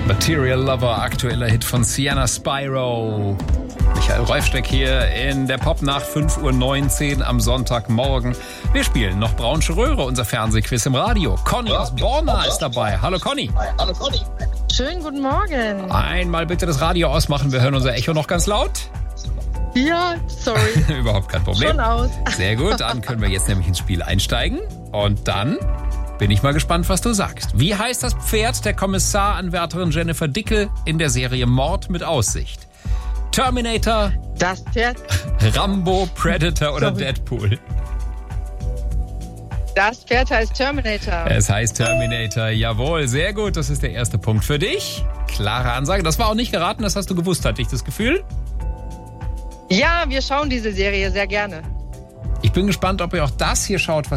Material Lover, aktueller Hit von Sienna Spyro. Michael Reufsteck hier in der Popnacht, 5:19 Uhr am Sonntagmorgen. Wir spielen noch Braunsche Röhre, unser Fernsehquiz im Radio. Conny aus Borna ist dabei. Hallo Conny. Hallo Conny. Schönen guten Morgen. Einmal bitte das Radio ausmachen, wir hören unser Echo noch ganz laut. Ja, sorry. Überhaupt kein Problem. Schon aus. Sehr gut, dann können wir jetzt nämlich ins Spiel einsteigen. Und dann bin ich mal gespannt, was du sagst. Wie heißt das Pferd der Kommissaranwärterin Jennifer Dickel in der Serie Mord mit Aussicht? Terminator, Das Pferd, Rambo, Predator oder Sorry. Deadpool? das Pferd heißt Terminator. Es heißt Terminator, jawohl, sehr gut, das ist der erste Punkt für dich. Klare Ansage, das war auch nicht geraten, das hast du gewusst, hatte ich das Gefühl? Ja, wir schauen diese Serie sehr gerne. Ich bin gespannt, ob ihr auch das hier schaut, was